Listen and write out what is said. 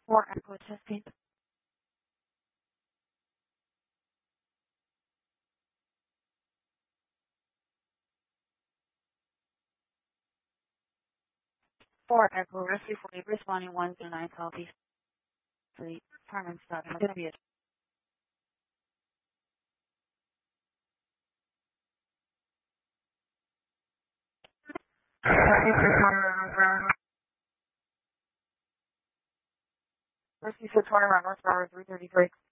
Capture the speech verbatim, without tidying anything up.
Four Echo testing. Four Echo Rescue forty responding one zero nine Southeast Street. Harmon stop. It's gonna be a Rescue six twenty around North Tower three thirty-three.